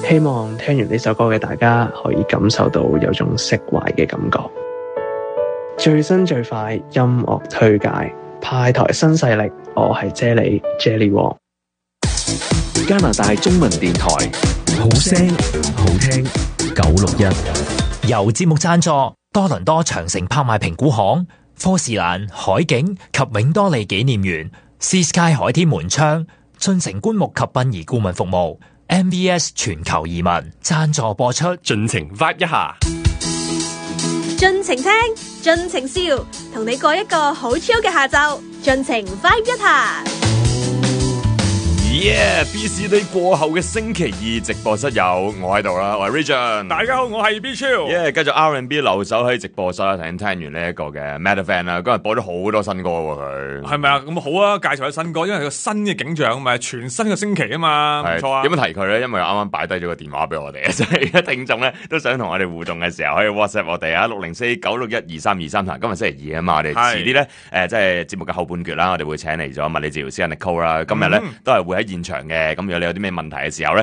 希望聽完呢首歌嘅大家可以感受到有種釋懷嘅感覺。最新最快音樂推介，派台新勢力，我係啫喱 Jelly Wong。 加拿大中文電台，好聲好聽961， 由節目贊助多倫多長城拍賣評估行、科士蘭海景及永多利紀念園、Sea Sky 海天門窗、進城棺木及殯儀顧問服務、MBS 全球移民贊助播出， 盡情 vibe 一下， 盡情聽，盡情笑，同你過一個好 chill 嘅下晝，盡情 vibe 一下。 BC Day 過後嘅星期二直播室有我喺度啦，我係 Region。 大家好，我係 B Chill。 繼續 R&B 留守喺直播室啦，頭先聽完呢一個嘅 Metavan 啦，今日播咗好多新歌喎佢。 係咪啊？咁好啊，介紹下新歌，因為係個新嘅景象啊嘛，全新嘅星期啊嘛，唔錯啊。 點樣提佢咧？因為啱啱擺低咗個電話俾我哋，即係而家聽眾咧都想同我哋互動嘅時候，可以 WhatsApp 我哋啊604-961-2323。今日星期二啊嘛，我哋遲啲咧即係節目嘅後半段啦，我哋會請嚟咗物理治療師 Nicole 啦。今日咧都係會喺現場嘅，咁如果你有啲咩問題嘅時候咧，